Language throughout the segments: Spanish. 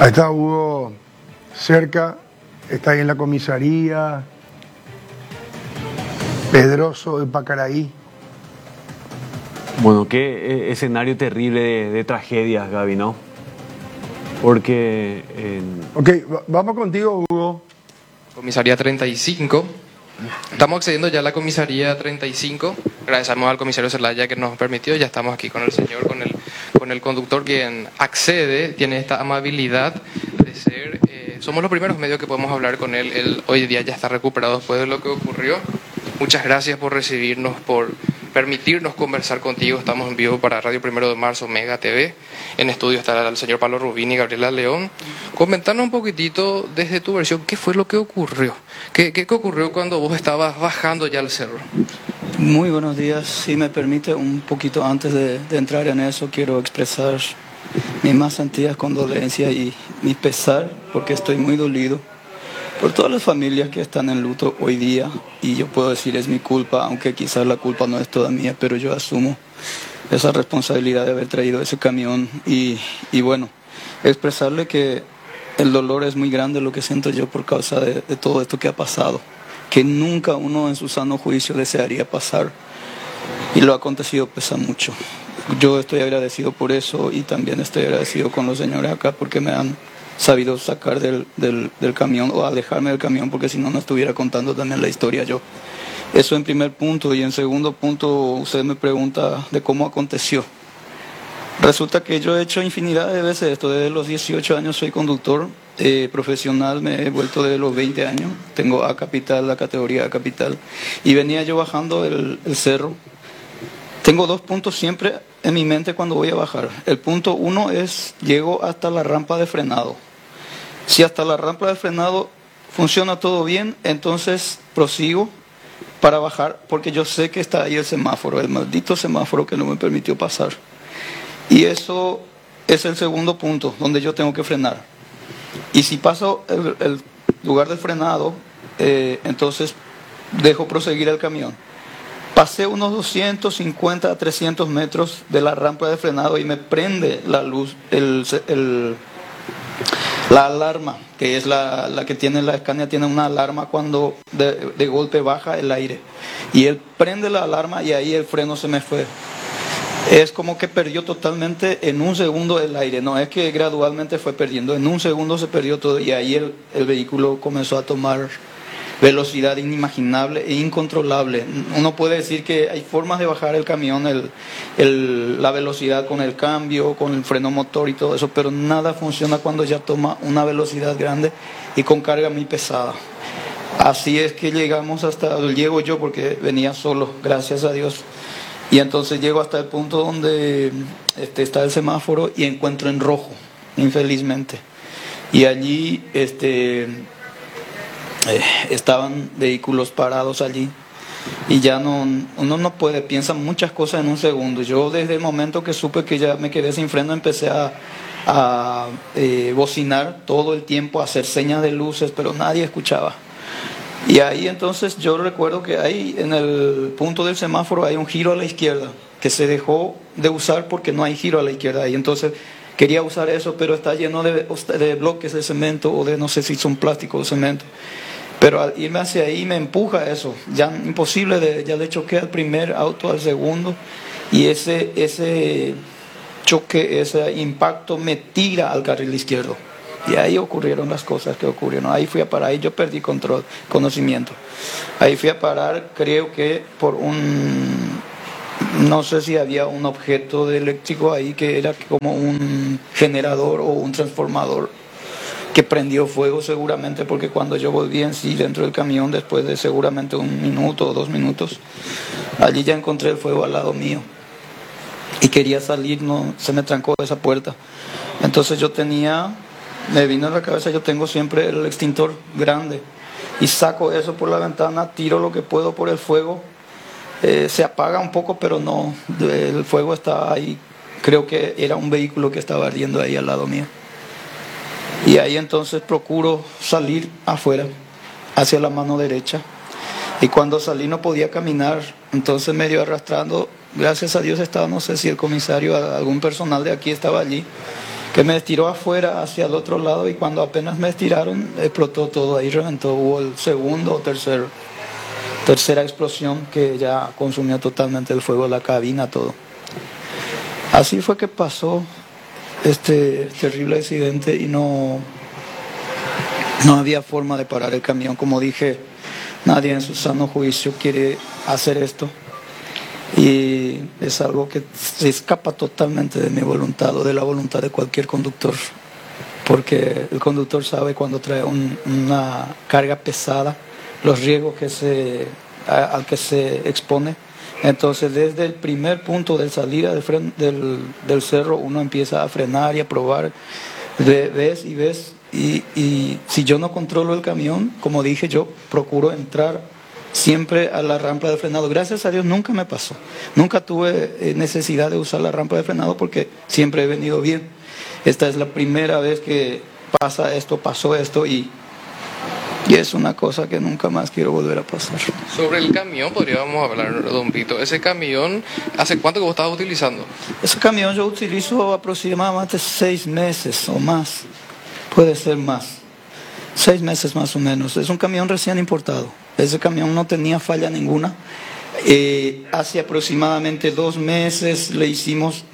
Ahí está Hugo cerca, está ahí en la comisaría, Pedroso de Pacaraí. Bueno, qué escenario terrible de tragedias, Gaby, ¿no? Porque... Ok, vamos contigo, Hugo. Comisaría 35. Estamos accediendo ya a la comisaría 35. Agradecemos al comisario Zelaya que nos permitió. Ya estamos aquí con el señor, con el conductor, quien accede, tiene esta amabilidad de ser... somos los primeros medios que podemos hablar con él. Él hoy día ya está recuperado después de lo que ocurrió. Muchas gracias por recibirnos, por permitirnos conversar contigo. Estamos en vivo para Radio Primero de Marzo, Mega TV. En estudio está el señor Pablo Rubini y Gabriela León. Comentarnos un poquitito desde tu versión, ¿qué fue lo que ocurrió? ¿Qué ocurrió cuando vos estabas bajando ya el cerro? Muy buenos días. Si me permite, un poquito antes de entrar en eso, quiero expresar mis más sentidas condolencias y mi pesar, porque estoy muy dolido por todas las familias que están en luto hoy día, y yo puedo decir es mi culpa, aunque quizás la culpa no es toda mía, pero yo asumo esa responsabilidad de haber traído ese camión y bueno, expresarle que el dolor es muy grande lo que siento yo por causa de todo esto que ha pasado, que nunca uno en su sano juicio desearía pasar, y lo acontecido pesa mucho. Yo estoy agradecido por eso y también estoy agradecido con los señores acá porque me han sabido sacar del camión o alejarme del camión, porque si no, no estuviera contando también la historia yo. Eso en primer punto. Y en segundo punto, usted me pregunta de cómo aconteció. Resulta que yo he hecho infinidad de veces esto. Desde los 18 años soy conductor profesional, me he vuelto desde los 20 años. Tengo A Capital, la categoría A Capital. Y venía yo bajando el cerro. Tengo dos puntos siempre en mi mente cuando voy a bajar. El punto uno es, llego hasta la rampa de frenado. Si hasta la rampa de frenado funciona todo bien, entonces prosigo para bajar, porque yo sé que está ahí el semáforo, el maldito semáforo que no me permitió pasar. Y eso es el segundo punto, donde yo tengo que frenar. Y si paso el lugar del frenado, entonces dejo proseguir el camión. Pasé unos 250 a 300 metros de la rampa de frenado y me prende la luz, la alarma, que es la que tiene la Scania, tiene una alarma cuando de golpe baja el aire. Y él prende la alarma y ahí el freno se me fue. Es como que perdió totalmente en un segundo el aire, no es que gradualmente fue perdiendo, en un segundo se perdió todo y ahí el vehículo comenzó a tomar velocidad inimaginable e incontrolable. Uno puede decir que hay formas de bajar el camión, la velocidad con el cambio, con el freno motor y todo eso, pero nada funciona cuando ya toma una velocidad grande y con carga muy pesada. Así es que llego yo porque venía solo, gracias a Dios, y entonces llego hasta el punto donde está el semáforo y encuentro en rojo, infelizmente, y allí estaban vehículos parados allí y ya uno no puede, piensa muchas cosas en un segundo. Yo desde el momento que supe que ya me quedé sin freno empecé a bocinar todo el tiempo, a hacer señas de luces, pero nadie escuchaba. Y ahí entonces yo recuerdo que ahí en el punto del semáforo hay un giro a la izquierda que se dejó de usar porque no hay giro a la izquierda ahí. Entonces quería usar eso, pero está lleno de bloques de cemento o de no sé si son plásticos o cemento. Pero al irme hacia ahí me empuja eso, ya imposible, ya le choqué al primer auto, al segundo, y ese choque, ese impacto me tira al carril izquierdo. Y ahí ocurrieron las cosas que ocurrieron. Ahí fui a parar, ahí yo perdí conocimiento. Ahí fui a parar, creo que por no sé si había un objeto de eléctrico ahí que era como un generador o un transformador que prendió fuego seguramente, porque cuando yo volví en sí dentro del camión, después de seguramente 1 minuto o 2 minutos, allí ya encontré el fuego al lado mío y quería salir, no se me trancó esa puerta. Entonces me vino a la cabeza, yo tengo siempre el extintor grande y saco eso por la ventana, tiro lo que puedo por el fuego, se apaga un poco, pero no, el fuego está ahí. Creo que era un vehículo que estaba ardiendo ahí al lado mío. Y ahí entonces procuro salir afuera, hacia la mano derecha. Y cuando salí no podía caminar, entonces medio arrastrando. Gracias a Dios estaba, no sé si el comisario, algún personal de aquí estaba allí. que me estiró afuera hacia el otro lado, y cuando apenas me estiraron, explotó todo, ahí reventó. Hubo el segundo o tercera explosión que ya consumió totalmente el fuego, la cabina, todo. Así fue que pasó este terrible accidente y no había forma de parar el camión. Como dije, nadie en su sano juicio quiere hacer esto, y es algo que se escapa totalmente de mi voluntad o de la voluntad de cualquier conductor, porque el conductor sabe cuando trae una carga pesada los riesgos al que se expone. Entonces, desde el primer punto de salida del cerro, uno empieza a frenar y a probar, ves, y si yo no controlo el camión, como dije, yo procuro entrar siempre a la rampa de frenado. Gracias a Dios nunca me pasó, nunca tuve necesidad de usar la rampa de frenado porque siempre he venido bien. Esta es la primera vez que pasó esto, y es una cosa que nunca más quiero volver a pasar. Sobre el camión podríamos hablar, don Vito. Ese camión, ¿hace cuánto que vos estabas utilizando? Ese camión yo utilizo aproximadamente 6 meses o más, puede ser más, 6 meses más o menos. Es un camión recién importado. Ese camión no tenía falla ninguna. Hace aproximadamente 2 meses le hicimos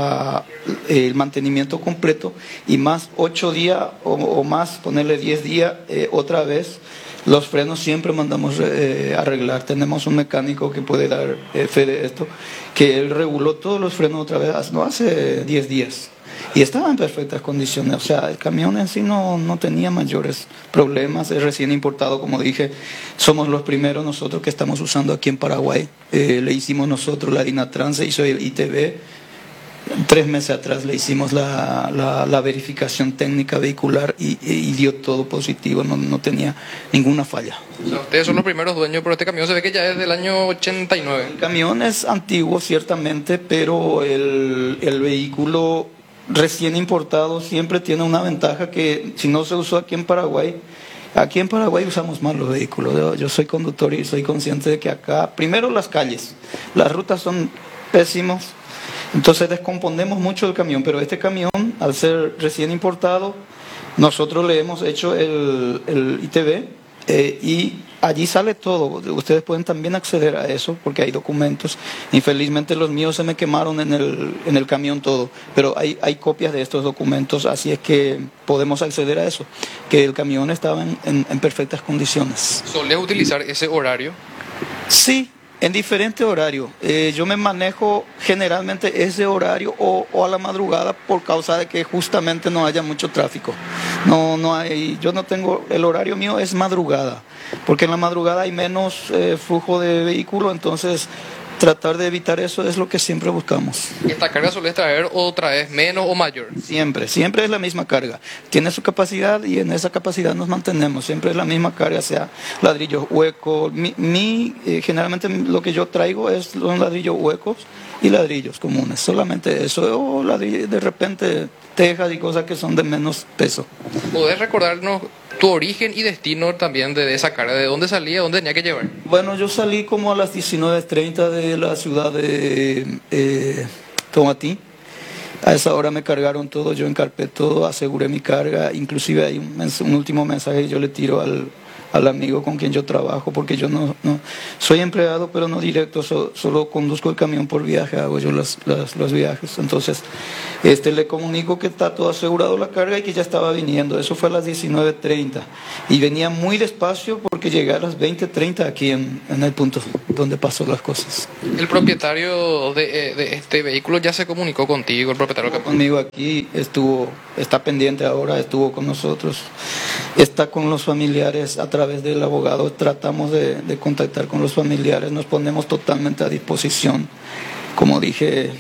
el mantenimiento completo, y más 8 días o más, ponerle 10 días otra vez. Los frenos siempre mandamos arreglar. Tenemos un mecánico que puede dar fe de esto, que él reguló todos los frenos otra vez hace 10 días. Y estaba en perfectas condiciones. O sea, el camión en sí no tenía mayores problemas. Es recién importado, como dije. Somos los primeros nosotros que estamos usando aquí en Paraguay. Le hicimos nosotros, la Dinatrans se hizo el ITV. 3 meses atrás le hicimos la verificación técnica vehicular y dio todo positivo, no tenía ninguna falla. O sea, ustedes son los primeros dueños, pero este camión se ve que ya es del año 89. El camión es antiguo, ciertamente, pero el vehículo recién importado siempre tiene una ventaja que si no se usó aquí en Paraguay usamos más los vehículos. Yo soy conductor y soy consciente de que acá, primero las calles, las rutas son pésimos, entonces descomponemos mucho el camión, pero este camión, al ser recién importado, nosotros le hemos hecho el ITV y allí sale todo. Ustedes pueden también acceder a eso porque hay documentos. Infelizmente los míos se me quemaron en el camión todo, pero hay copias de estos documentos, así es que podemos acceder a eso, que el camión estaba en perfectas condiciones. ¿Solés utilizar ese horario? Sí, en diferente horario. Yo me manejo generalmente ese horario o a la madrugada por causa de que justamente no haya mucho tráfico. Yo no tengo, el horario mío es madrugada, porque en la madrugada hay menos flujo de vehículos, entonces tratar de evitar eso es lo que siempre buscamos. ¿Esta carga solés traer otra vez menos o mayor? Siempre es la misma carga. Tiene su capacidad y en esa capacidad nos mantenemos. Siempre es la misma carga, sea ladrillos huecos. Generalmente lo que yo traigo son ladrillos huecos y ladrillos comunes. Solamente eso. O de repente tejas y cosas que son de menos peso. ¿Podés recordarnos tu origen y destino también de esa carga? ¿De dónde salía, dónde tenía que llevar? Bueno, yo salí como a las 19:30 de la ciudad de Tomatí. A esa hora me cargaron todo, yo encarpé todo, aseguré mi carga. Inclusive hay un último mensaje que yo le tiro al amigo con quien yo trabajo, porque yo no soy empleado, pero no directo, solo conduzco el camión por viaje, hago yo los viajes. Entonces le comunico que está todo asegurado la carga y que ya estaba viniendo. Eso fue a las 19:30 y venía muy despacio porque llegué a las 20:30 aquí en el punto donde pasó las cosas. ¿El propietario de este vehículo ya se comunicó contigo, el propietario? Conmigo aquí, está pendiente ahora, estuvo con nosotros, está con los familiares a través del abogado. Tratamos de contactar con los familiares, nos ponemos totalmente a disposición. Como dije,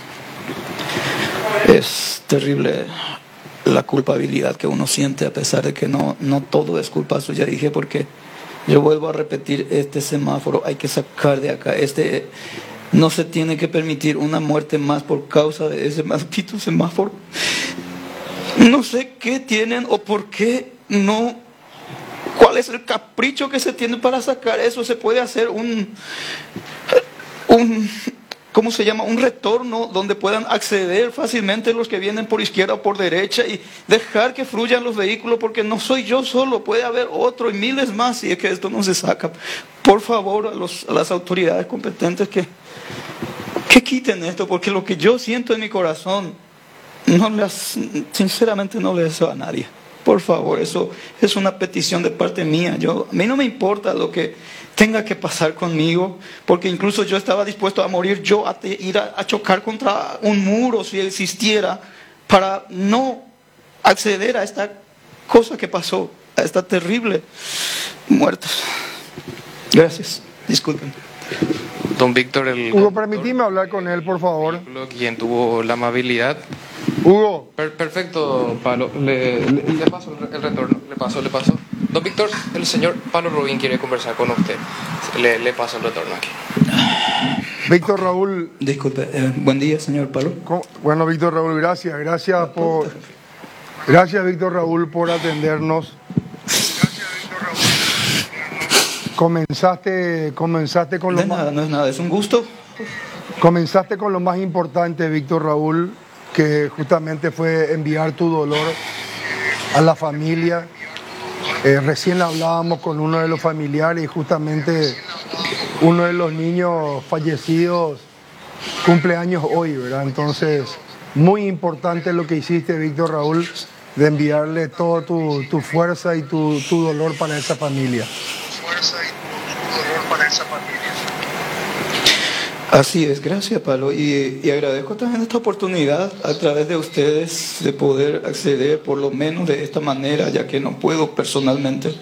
es terrible la culpabilidad que uno siente, a pesar de que no todo es culpa suya. Dije, porque yo vuelvo a repetir, este semáforo hay que sacar de acá. No se tiene que permitir una muerte más por causa de ese maldito semáforo. No sé qué tienen o por qué no. ¿Cuál es el capricho que se tiene para sacar eso? Se puede hacer ¿cómo se llama? Un retorno donde puedan acceder fácilmente los que vienen por izquierda o por derecha y dejar que fluyan los vehículos, porque no soy yo solo, puede haber otro y miles más si es que esto no se saca. Por favor, a las autoridades competentes que quiten esto, porque lo que yo siento en mi corazón, sinceramente no le deseo a nadie. Por favor, eso es una petición de parte mía. A mí no me importa lo que tenga que pasar conmigo, porque incluso yo estaba dispuesto a morir yo, a ir a chocar contra un muro si existiera, para no acceder a esta cosa que pasó, a esta terrible muerte. Gracias, disculpen. Don Víctor, Hugo, permitime hablar con él, por favor. Quien tuvo la amabilidad. Hugo. Perfecto, Pablo. Le paso el retorno. Le paso. Don Víctor, el señor Pablo Rubín quiere conversar con usted. Le paso el retorno aquí. Víctor Raúl. Disculpe, buen día, señor Pablo. Bueno, Víctor Raúl, gracias. Gracias, Víctor Raúl, por atendernos. Comenzaste con lo más... No es nada, es un gusto. Comenzaste con lo más importante, Víctor Raúl, que justamente fue enviar tu dolor a la familia. Recién hablábamos con uno de los familiares y justamente uno de los niños fallecidos cumple años hoy, ¿verdad? Entonces, muy importante lo que hiciste, Víctor Raúl, de enviarle toda tu fuerza y tu dolor para esa familia. Así es, gracias, Pablo, y agradezco también esta oportunidad a través de ustedes de poder acceder por lo menos de esta manera, ya que no puedo personalmente,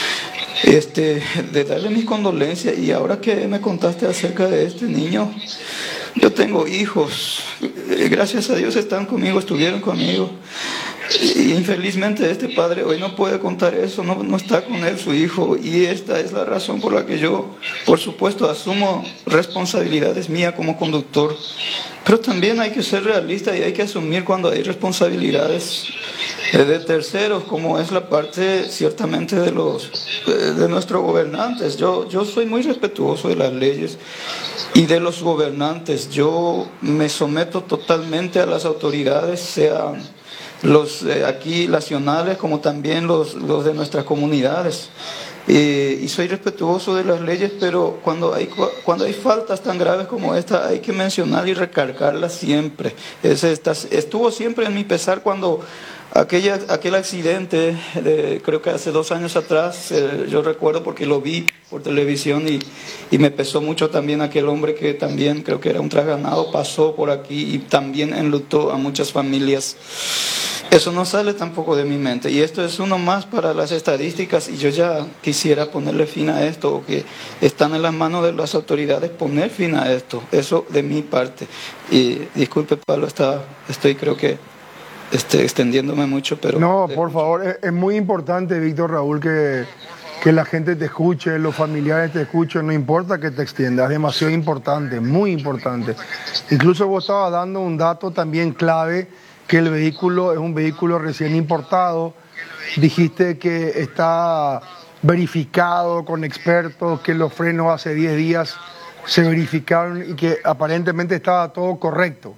de darle mis condolencias. Y ahora que me contaste acerca de este niño, yo tengo hijos, gracias a Dios estuvieron conmigo. Y infelizmente este padre hoy no puede contar eso, no está con él su hijo, y esta es la razón por la que yo, por supuesto, asumo responsabilidades mías como conductor, pero también hay que ser realista y hay que asumir cuando hay responsabilidades de terceros, como es la parte ciertamente de nuestros gobernantes. Yo soy muy respetuoso de las leyes y de los gobernantes. Yo me someto totalmente a las autoridades, sean los aquí nacionales como también los de nuestras comunidades, y soy respetuoso de las leyes, pero cuando hay faltas tan graves como esta hay que mencionar y recalcarlas siempre. Estuvo siempre en mi pesar cuando aquel accidente creo que hace 2 años atrás, yo recuerdo porque lo vi por televisión, y me pesó mucho también aquel hombre que también creo que era un trasganado, pasó por aquí y también enlutó a muchas familias. Eso no sale tampoco de mi mente, y esto es uno más para las estadísticas, y yo ya quisiera ponerle fin a esto, o que están en las manos de las autoridades poner fin a esto, eso de mi parte. Y disculpe, Pablo, estoy creo que extendiéndome mucho, pero... No, por favor, es muy importante, Víctor Raúl, que la gente te escuche, los familiares te escuchen, no importa que te extiendas, es demasiado importante, muy importante. Incluso vos estabas dando un dato también clave, que el vehículo es un vehículo recién importado. Dijiste que está verificado con expertos, que los frenos hace 10 días se verificaron y que aparentemente estaba todo correcto.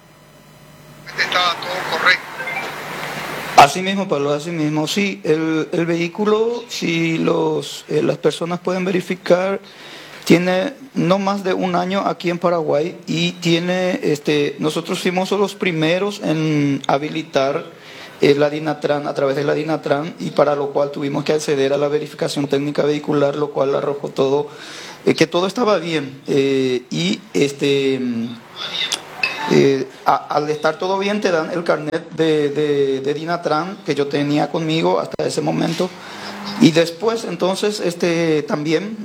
Así mismo, Pablo, así mismo. Sí, el vehículo, si las personas pueden verificar, tiene no más de 1 año aquí en Paraguay, y nosotros fuimos los primeros en habilitar la DINATRAN, a través de la DINATRAN, y para lo cual tuvimos que acceder a la verificación técnica vehicular, lo cual arrojó todo, que todo estaba bien. Al estar todo bien te dan el carnet de DINATRAN que yo tenía conmigo hasta ese momento, y después entonces también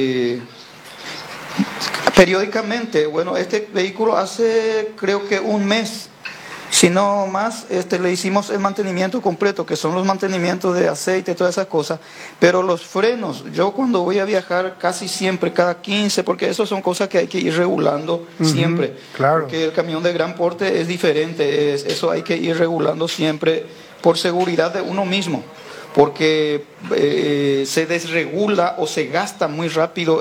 periódicamente, bueno, este vehículo hace creo que 1 mes, si no más, le hicimos el mantenimiento completo, que son los mantenimientos de aceite y todas esas cosas, pero los frenos, yo cuando voy a viajar casi siempre, cada 15, porque eso son cosas que hay que ir regulando siempre, claro. Porque el camión de gran porte es diferente, eso hay que ir regulando siempre por seguridad de uno mismo, porque se desregula o se gasta muy rápido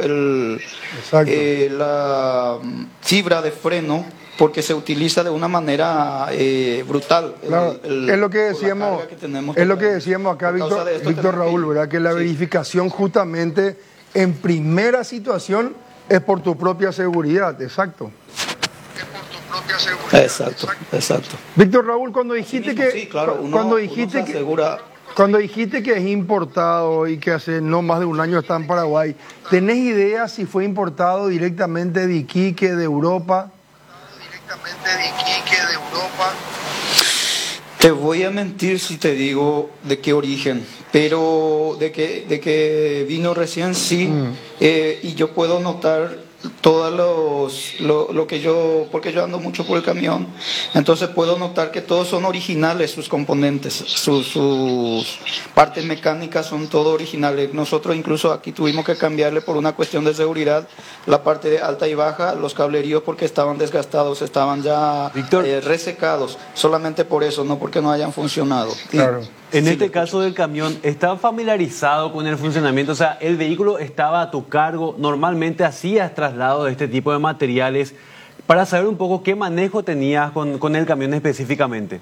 la fibra de freno, porque se utiliza de una manera brutal. Claro, es lo que decíamos, acá, Víctor Raúl, ¿verdad? Que la verificación justamente en primera situación es por tu propia seguridad, exacto. Exacto. Víctor Raúl, cuando dijiste cuando dijiste que es importado y que hace no más de un año está en Paraguay, ¿tenés idea si fue importado directamente de Iquique, de Europa? Te voy a mentir si te digo de qué origen, pero de que vino recién sí, y yo puedo notar lo que porque yo ando mucho por el camión, entonces puedo notar que todos son originales, sus componentes, sus partes mecánicas son todo originales. Nosotros incluso aquí tuvimos que cambiarle por una cuestión de seguridad la parte de alta y baja, los cableríos, porque estaban desgastados, estaban ya resecados, solamente por eso, no porque no hayan funcionado. Claro. En este caso del camión, ¿estaba familiarizado con el funcionamiento? O sea, ¿el vehículo estaba a tu cargo? ¿Normalmente hacías traslado de este tipo de materiales? Para saber un poco qué manejo tenías con el camión específicamente.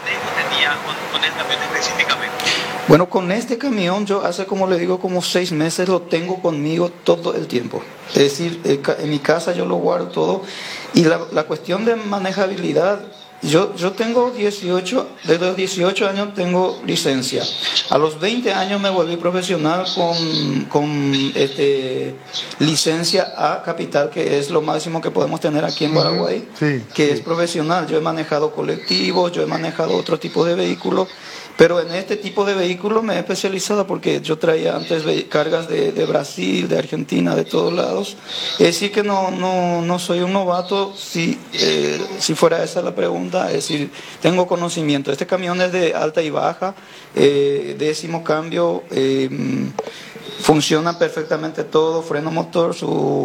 Bueno, con este camión yo hace, como le digo, como 6 meses lo tengo conmigo todo el tiempo. Es decir, en mi casa yo lo guardo todo. Y la cuestión de manejabilidad, yo tengo desde los 18 años tengo licencia. A los 20 años me volví profesional con licencia A capital, que es lo máximo que podemos tener aquí en Paraguay, es profesional. Yo he manejado colectivos, yo he manejado otro tipo de vehículos, pero en este tipo de vehículos me he especializado porque yo traía antes cargas de Brasil, de Argentina, de todos lados. Es decir, que no soy un novato, si fuera esa la pregunta, es decir, tengo conocimiento. Este camión es de alta y baja, 10º cambio, funciona perfectamente todo, freno motor,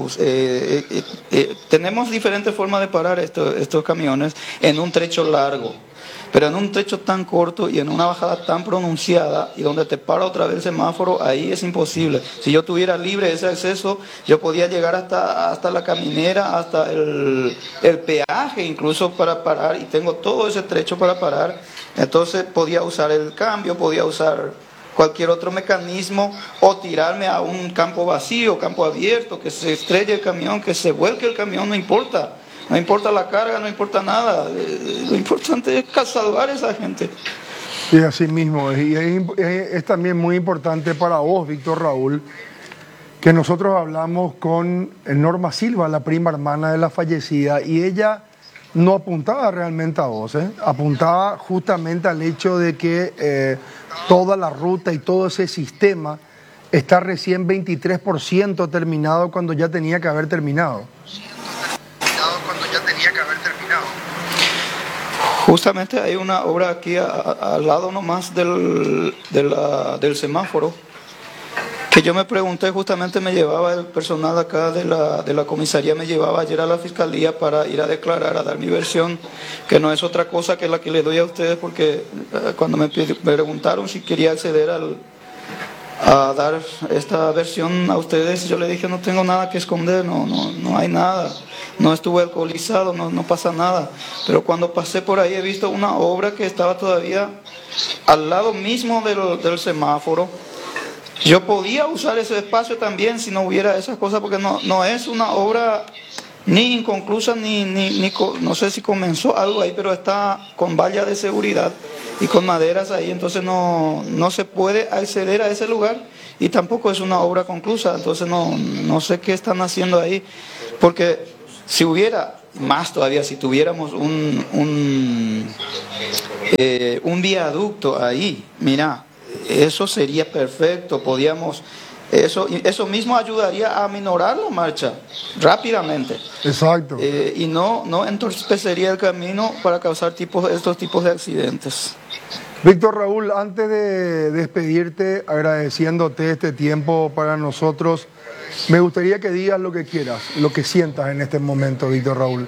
tenemos diferentes formas de parar estos camiones en un trecho largo. Pero en un trecho tan corto y en una bajada tan pronunciada y donde te para otra vez el semáforo, ahí es imposible. Si yo tuviera libre ese acceso, yo podía llegar hasta la caminera, hasta el peaje incluso para parar, y tengo todo ese trecho para parar. Entonces podía usar el cambio, podía usar cualquier otro mecanismo, o tirarme a un campo vacío, campo abierto, que se estrelle el camión, que se vuelque el camión, no importa. No importa la carga, no importa nada. Lo importante es salvar a esa gente. Y así mismo. Y es también muy importante para vos, Víctor Raúl, que nosotros hablamos con Norma Silva, la prima hermana de la fallecida, y ella no apuntaba realmente a vos, apuntaba justamente al hecho de que toda la ruta y todo ese sistema está recién 23% terminado cuando ya tenía que haber terminado. Justamente hay una obra aquí al lado nomás del semáforo, que yo me pregunté, justamente me llevaba el personal acá de la comisaría, me llevaba ayer a la fiscalía para ir a declarar, a dar mi versión, que no es otra cosa que la que le doy a ustedes, porque cuando me preguntaron si quería acceder a dar esta versión a ustedes, yo le dije no tengo nada que esconder, no hay nada, no estuve alcoholizado, no pasa nada. Pero cuando pasé por ahí he visto una obra que estaba todavía al lado mismo del semáforo. Yo podía usar ese espacio también si no hubiera esas cosas, porque no es una obra ni inconclusa, no sé si comenzó algo ahí, pero está con valla de seguridad y con maderas ahí, entonces no se puede acceder a ese lugar, y tampoco es una obra conclusa, entonces no sé qué están haciendo ahí, porque si hubiera, más todavía, si tuviéramos un viaducto ahí, mira, eso sería perfecto, podíamos... Eso mismo ayudaría a minorar la marcha rápidamente. Exacto. Y no entorpecería el camino para causar estos tipos de accidentes. Víctor Raúl, antes de despedirte, agradeciéndote este tiempo para nosotros, me gustaría que digas lo que quieras, lo que sientas en este momento, Víctor Raúl.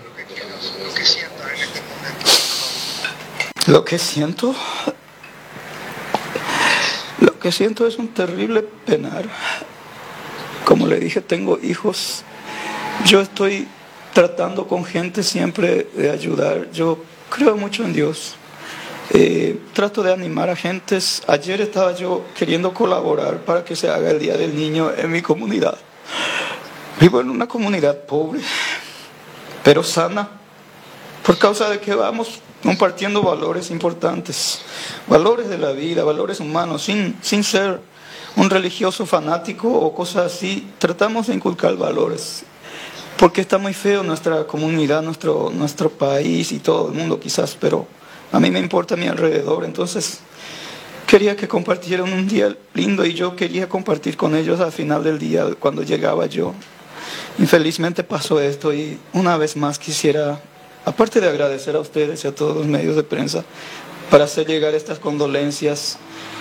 Lo que siento... Lo que siento es un terrible penar. Como le dije, tengo hijos. Yo estoy tratando con gente siempre de ayudar. Yo creo mucho en Dios. Trato de animar a gentes. Ayer estaba yo queriendo colaborar para que se haga el Día del Niño en mi comunidad. Vivo en una comunidad pobre, pero sana, por causa de que vamos compartiendo valores importantes, valores de la vida, valores humanos, sin ser un religioso fanático o cosas así. Tratamos de inculcar valores, porque está muy feo nuestra comunidad, nuestro país y todo el mundo quizás, pero a mí me importa mi alrededor. Entonces quería que compartieran un día lindo y yo quería compartir con ellos al final del día cuando llegaba yo. Infelizmente pasó esto y una vez más quisiera, aparte de agradecer a ustedes y a todos los medios de prensa, para hacer llegar estas condolencias,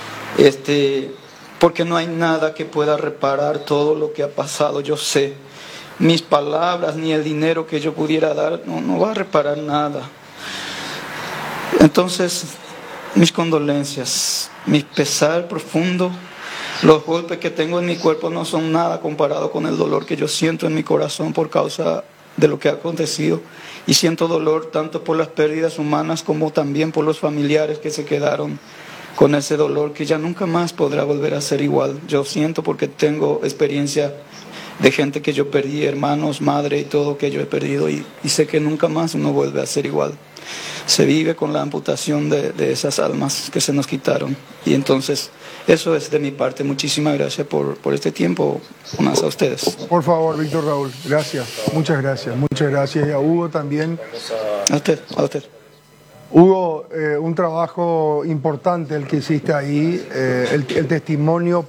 porque no hay nada que pueda reparar todo lo que ha pasado. Yo sé, mis palabras ni el dinero que yo pudiera dar no va a reparar nada. Entonces, mis condolencias, mi pesar profundo. Los golpes que tengo en mi cuerpo no son nada comparado con el dolor que yo siento en mi corazón por causa de lo que ha acontecido. Y siento dolor tanto por las pérdidas humanas como también por los familiares que se quedaron con ese dolor que ya nunca más podrá volver a ser igual. Yo siento porque tengo experiencia de gente que yo perdí, hermanos, madre y todo que yo he perdido, y sé que nunca más uno vuelve a ser igual. Se vive con la amputación de esas almas que se nos quitaron. Y entonces, eso es de mi parte. Muchísimas gracias por este tiempo. Unas a ustedes. Por favor, Víctor Raúl, gracias. Muchas gracias. Muchas gracias. Y a Hugo también. A usted, a usted. Hugo, un trabajo importante el que hiciste ahí, el testimonio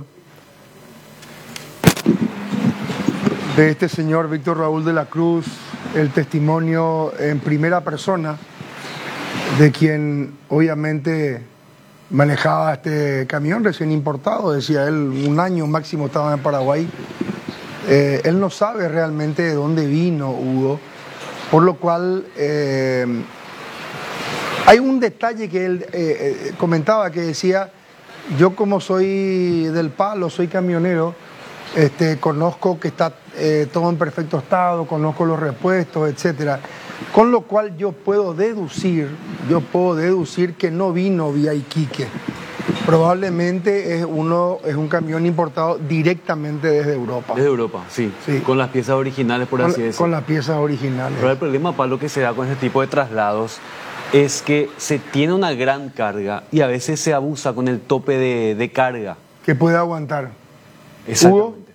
de este señor Víctor Raúl de la Cruz, el testimonio en primera persona de quien obviamente manejaba este camión recién importado. Decía él, 1 año máximo estaba en Paraguay. Él no sabe realmente de dónde vino Hugo, por lo cual hay un detalle que él comentaba, que decía: yo como soy del palo, soy camionero, conozco que está todo en perfecto estado, conozco los repuestos, etcétera. Con lo cual yo puedo deducir que no vino vía Iquique. Probablemente es un camión importado directamente desde Europa. Desde Europa, sí. Con las piezas originales, por así decirlo. Con las piezas originales. Pero el problema, Pablo, que se da con este tipo de traslados es que se tiene una gran carga y a veces se abusa con el tope de carga. Que puede aguantar. Exactamente. Hugo.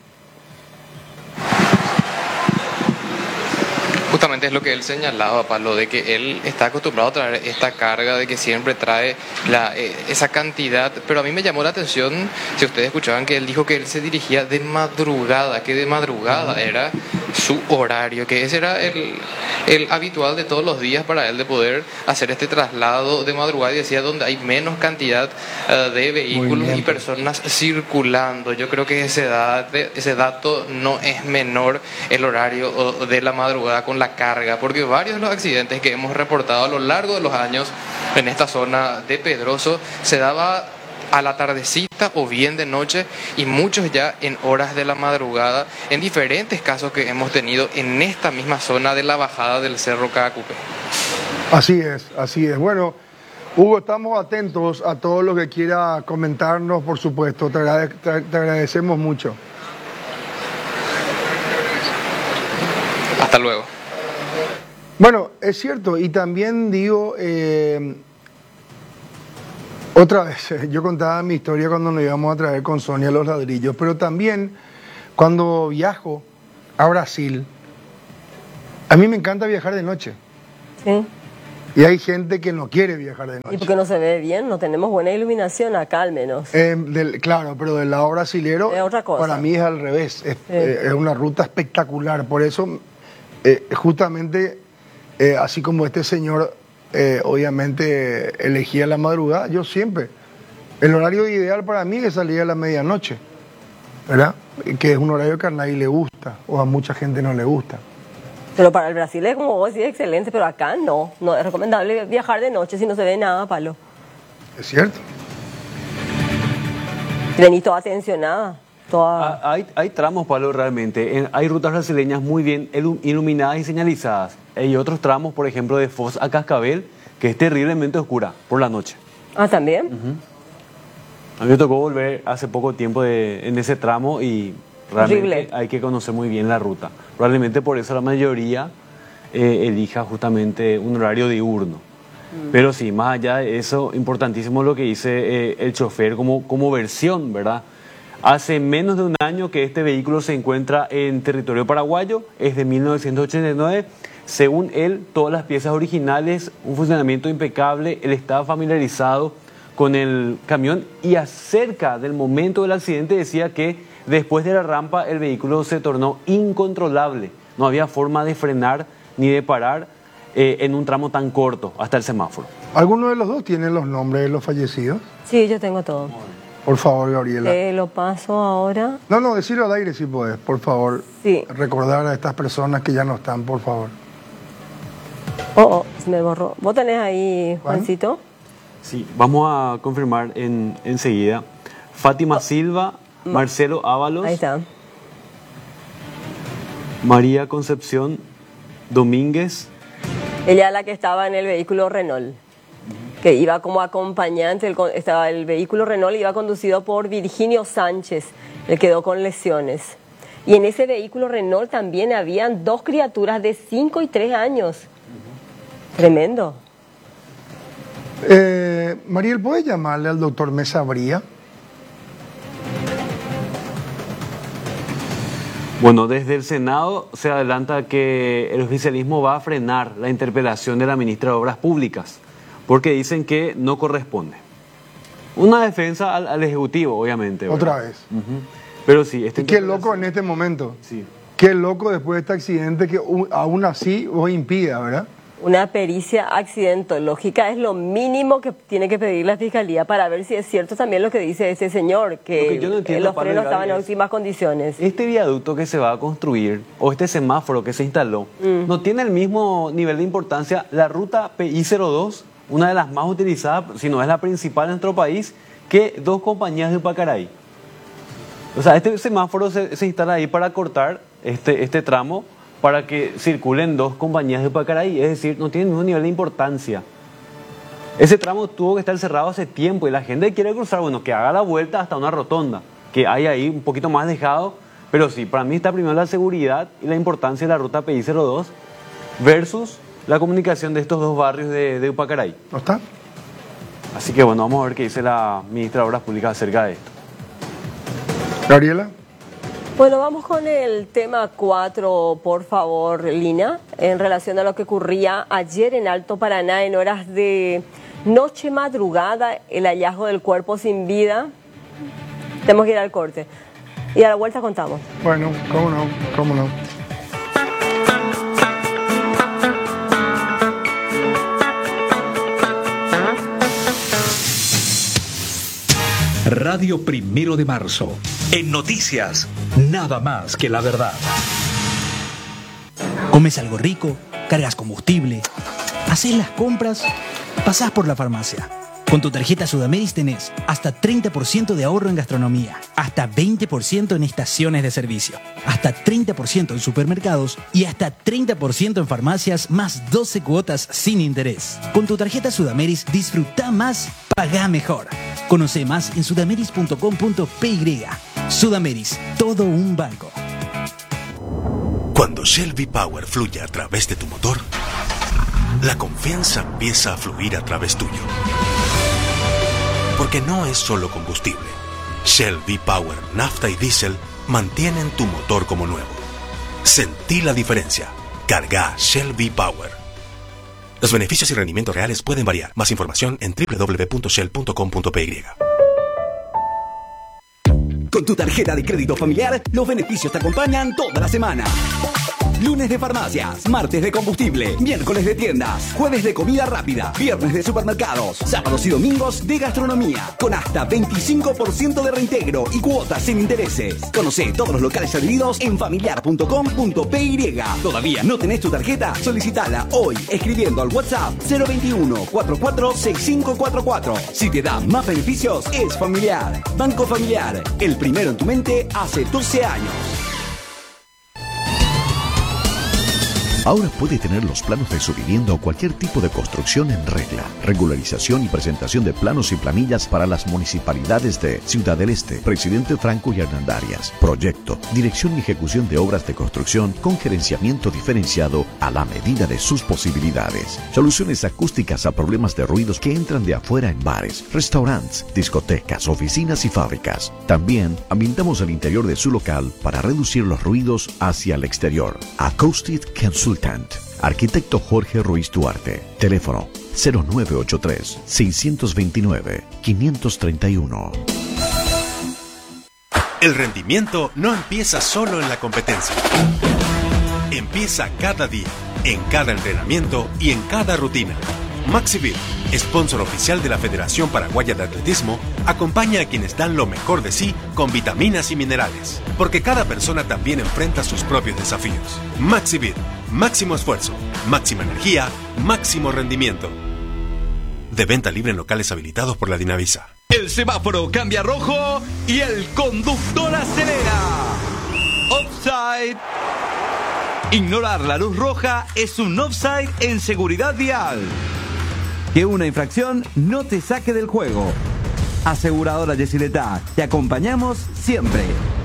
Justamente es lo que él señalaba, Pablo, de que él está acostumbrado a traer esta carga, de que siempre trae esa cantidad. Pero a mí me llamó la atención, si ustedes escuchaban, que él dijo que él se dirigía de madrugada, que de madrugada era su horario, que ese era el habitual de todos los días para él, de poder hacer este traslado de madrugada, y decía donde hay menos cantidad de vehículos y personas circulando. Yo creo que ese dato no es menor, el horario de la madrugada con la carga, porque varios de los accidentes que hemos reportado a lo largo de los años en esta zona de Pedroso se daba a la tardecita o bien de noche, y muchos ya en horas de la madrugada, en diferentes casos que hemos tenido en esta misma zona de la bajada del Cerro Caacupé. Así es, así es. Bueno, Hugo, estamos atentos a todo lo que quiera comentarnos, por supuesto. Te agradecemos mucho. Hasta luego. Bueno, es cierto, y también digo, otra vez, yo contaba mi historia cuando nos íbamos a traer con Sonia los ladrillos, pero también cuando viajo a Brasil, a mí me encanta viajar de noche. Sí. Y hay gente que no quiere viajar de noche. Y porque no se ve bien, no tenemos buena iluminación acá al menos. Claro, pero del lado brasilero, es otra cosa. Para mí es al revés, es una ruta espectacular. Por eso, justamente, así como este señor obviamente elegía la madrugada, yo siempre, el horario ideal para mí es salir a la medianoche, ¿verdad? Que es un horario que a nadie le gusta, o a mucha gente no le gusta. Pero para el Brasil es, como vos decís, excelente, pero acá no es recomendable viajar de noche si no se ve nada, Pablo. Es cierto. Venís toda tensionada. Toda... Hay tramos, Pablo, realmente. Hay rutas brasileñas muy bien iluminadas y señalizadas. Hay otros tramos, por ejemplo, de Foz a Cascabel, que es terriblemente oscura por la noche. Ah, ¿también? A mí me tocó volver hace poco tiempo en ese tramo y realmente Horrible. hay que conocer muy bien la ruta. Probablemente por eso la mayoría elija justamente un horario diurno. Pero sí, más allá de eso, importantísimo lo que dice el chofer como versión, ¿verdad? Hace menos de un año que este vehículo se encuentra en territorio paraguayo, es de 1989. Según él, todas las piezas originales, un funcionamiento impecable, él estaba familiarizado con el camión y acerca del momento del accidente decía que después de la rampa el vehículo se tornó incontrolable. No había forma de frenar ni de parar en un tramo tan corto hasta el semáforo. ¿Alguno de los dos tiene los nombres de los fallecidos? Sí, yo tengo todo. Por favor, Gabriela. Lo paso ahora. No, decirlo al aire si podés, por favor. Sí. Recordar a estas personas que ya no están, por favor. Se me borró. ¿Vos tenés ahí, Juancito? Sí, vamos a confirmar enseguida. Fátima Silva, Marcelo Ábalos, Ahí está. María Concepción Domínguez. Ella es la que estaba en el vehículo Renault, que iba como acompañante. El vehículo Renault iba conducido por Virginio Sánchez, le quedó con lesiones. Y en ese vehículo Renault también habían 2 criaturas de 5 y 3 años. Tremendo. Mariel, ¿puedes llamarle al doctor Mesa Bría? Bueno, desde el Senado se adelanta que el oficialismo va a frenar la interpelación de la ministra de Obras Públicas, porque dicen que no corresponde. Una defensa al Ejecutivo, obviamente, ¿verdad? Otra vez. Pero sí, Y qué loco en este momento. Sí. Qué loco después de este accidente que aún así vos impida, ¿verdad? Una pericia accidentológica es lo mínimo que tiene que pedir la Fiscalía para ver si es cierto también lo que dice ese señor, que yo no entiendo, los Pablo, frenos estaban en es óptimas condiciones. este viaducto que se va a construir, o este semáforo que se instaló, no tiene el mismo nivel de importancia. La ruta PI02, una de las más utilizadas, si no es la principal en nuestro país, que 2 compañías de Upacaray. O sea, este semáforo se instala ahí para cortar este tramo, para que circulen 2 compañías de Upacaray, es decir, no tiene ningún nivel de importancia. Ese tramo tuvo que estar cerrado hace tiempo y la gente quiere cruzar, bueno, que haga la vuelta hasta una rotonda, que hay ahí un poquito más dejado, pero sí, para mí está primero la seguridad y la importancia de la ruta PI02 versus la comunicación de estos 2 barrios de Upacaray. ¿No está? Así que bueno, vamos a ver qué dice la ministra de Obras Públicas acerca de esto. Gabriela. Bueno, vamos con el tema 4, por favor, Lina, en relación a lo que ocurría ayer en Alto Paraná en horas de noche madrugada, el hallazgo del cuerpo sin vida. Tenemos que ir al corte y a la vuelta contamos. Bueno, cómo no. Radio 1 de Marzo. En noticias, nada más que la verdad. Comes algo rico, cargas combustible, haces las compras, pasás por la farmacia. Con tu tarjeta Sudameris tenés hasta 30% de ahorro en gastronomía, hasta 20% en estaciones de servicio, hasta 30% en supermercados y hasta 30% en farmacias, más 12 cuotas sin interés. Con tu tarjeta Sudameris disfruta más, pagá mejor. Conoce más en sudameris.com.py. Sudameris, todo un banco. Cuando Shell V-Power fluye a través de tu motor, la confianza empieza a fluir a través tuyo. Porque no es solo combustible. Shell V-Power, nafta y diésel mantienen tu motor como nuevo. Sentí la diferencia. Carga Shell V-Power. Los beneficios y rendimientos reales pueden variar. Más información en www.shell.com.py. Con tu tarjeta de crédito familiar, los beneficios te acompañan toda la semana. Lunes de farmacias, martes de combustible, miércoles de tiendas, jueves de comida rápida, viernes de supermercados, sábados y domingos de gastronomía, con hasta 25% de reintegro y cuotas sin intereses. Conoce todos los locales adheridos en familiar.com.py. ¿Todavía no tenés tu tarjeta? Solicitala hoy escribiendo al WhatsApp 021 44 6544. Si te da más beneficios, es Familiar. Banco Familiar, el primero en tu mente hace 12 años. Ahora puede tener los planos de su vivienda o cualquier tipo de construcción en regla. Regularización y presentación de planos y planillas para las municipalidades de Ciudad del Este, Presidente Franco y Hernandarias. Proyecto, dirección y ejecución de obras de construcción con gerenciamiento diferenciado a la medida de sus posibilidades. Soluciones acústicas a problemas de ruidos que entran de afuera en bares, restaurantes, discotecas, oficinas y fábricas. También ambientamos el interior de su local para reducir los ruidos hacia el exterior. Acoustic Consultant. Arquitecto Jorge Ruiz Duarte. Teléfono 0983-629-531. El rendimiento no empieza solo en la competencia. Empieza cada día, en cada entrenamiento y en cada rutina. Maxivit, sponsor oficial de la Federación Paraguaya de Atletismo, acompaña a quienes dan lo mejor de sí con vitaminas y minerales, porque cada persona también enfrenta sus propios desafíos. Maxivit, máximo esfuerzo, máxima energía, máximo rendimiento. De venta libre en locales habilitados por la Dinavisa. El semáforo cambia a rojo y el conductor acelera. Offside. Ignorar la luz roja es un offside en seguridad vial. Que una infracción no te saque del juego. Aseguradora Yesileta, te acompañamos siempre.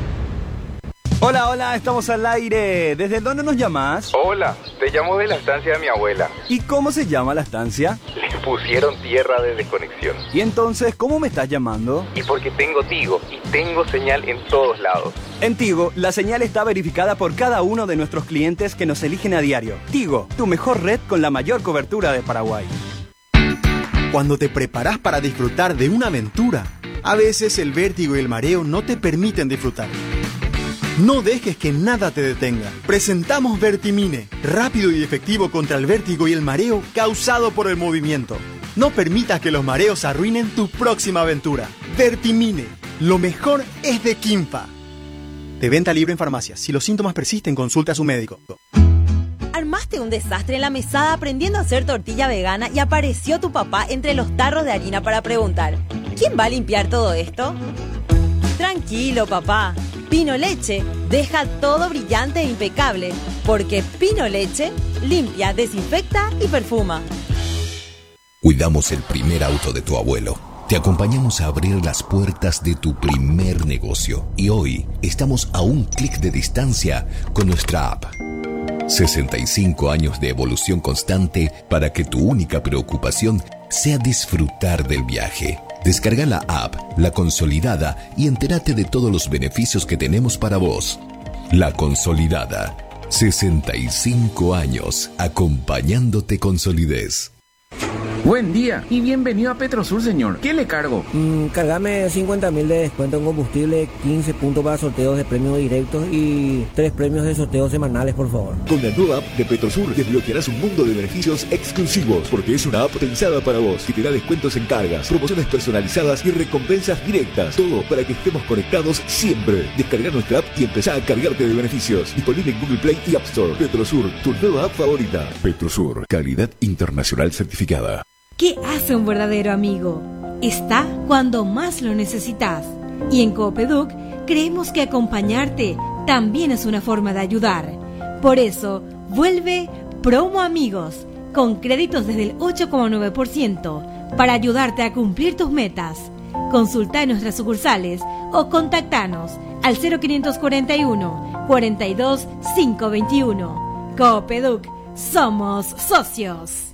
Hola, estamos al aire. ¿Desde dónde nos llamas? Hola, te llamo de la estancia de mi abuela. ¿Y cómo se llama la estancia? Le pusieron tierra de desconexión. ¿Y entonces cómo me estás llamando? Y porque tengo Tigo y tengo señal en todos lados. En Tigo, la señal está verificada por cada uno de nuestros clientes que nos eligen a diario. Tigo, tu mejor red con la mayor cobertura de Paraguay. Cuando te preparas para disfrutar de una aventura, a veces el vértigo y el mareo no te permiten disfrutar. No dejes que nada te detenga. Presentamos Vertimine, rápido y efectivo contra el vértigo y el mareo causado por el movimiento. No permitas que los mareos arruinen tu próxima aventura. Vertimine, lo mejor es de Quimpa. De venta libre en farmacias. Si los síntomas persisten, consulta a su médico. Armaste un desastre en la mesada aprendiendo a hacer tortilla vegana y apareció tu papá entre los tarros de harina para preguntar: ¿quién va a limpiar todo esto? Tranquilo, papá. Pino Leche deja todo brillante e impecable, porque Pino Leche limpia, desinfecta y perfuma. Cuidamos el primer auto de tu abuelo. Te acompañamos a abrir las puertas de tu primer negocio. Y hoy estamos a un clic de distancia con nuestra app. 65 años de evolución constante para que tu única preocupación sea disfrutar del viaje. Descarga la app, La Consolidada, y entérate de todos los beneficios que tenemos para vos. La Consolidada. 65 años acompañándote con solidez. Buen día y bienvenido a Petrosur, señor. ¿Qué le cargo? Cargame 50.000 de descuento en combustible, 15 puntos para sorteos de premios directos y 3 premios de sorteos semanales, por favor. Con la nueva app de Petrosur desbloquearás un mundo de beneficios exclusivos, porque es una app pensada para vos, que te da descuentos en cargas, promociones personalizadas y recompensas directas. Todo para que estemos conectados siempre. Descarga nuestra app y empezá a cargarte de beneficios. Disponible en Google Play y App Store. Petrosur, tu nueva app favorita. Petrosur, calidad internacional certificada. ¿Qué hace un verdadero amigo? Está cuando más lo necesitas. Y en Coopeduc creemos que acompañarte también es una forma de ayudar. Por eso, vuelve Promo Amigos, con créditos desde el 8,9% para ayudarte a cumplir tus metas. Consulta en nuestras sucursales o contactanos al 0541 42 521. Coopeduc, somos socios.